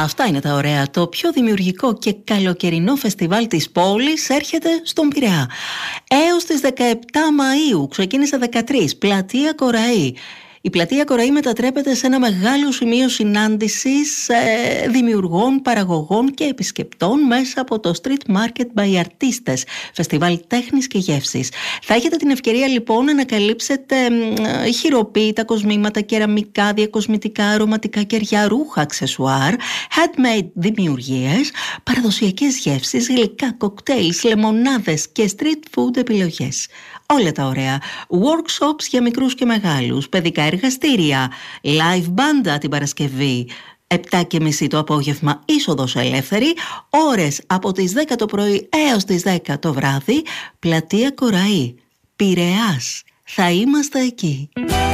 Αυτά είναι τα ωραία. Το πιο δημιουργικό και καλοκαιρινό φεστιβάλ της πόλης έρχεται στον Πειραιά. Έως τις 17 Μαΐου, ξεκίνησε 13, Πλατεία Κοραή. Η Πλατεία Κοραή μετατρέπεται σε ένα μεγάλο σημείο συνάντησης δημιουργών, παραγωγών και επισκεπτών μέσα από το Street Market by Artistes, φεστιβάλ τέχνης και γεύσης. Θα έχετε την ευκαιρία λοιπόν να ανακαλύψετε χειροποίητα, κοσμήματα, κεραμικά, διακοσμητικά, αρωματικά κεριά, ρούχα, αξεσουάρ, handmade δημιουργίες, παραδοσιακές γεύσεις, γλυκά, κοκτέιλς, λεμονάδες και street food επιλογές. Όλα τα ωραία. Workshops για μικρούς και μεγάλους, παιδικά εργαστήρια, live μπάντα την Παρασκευή, 7:30 το απόγευμα είσοδος ελεύθερη, ώρες από τις 10 το πρωί έως τις 10 το βράδυ. Πλατεία Κοραή, Πειραιάς. Θα είμαστε εκεί.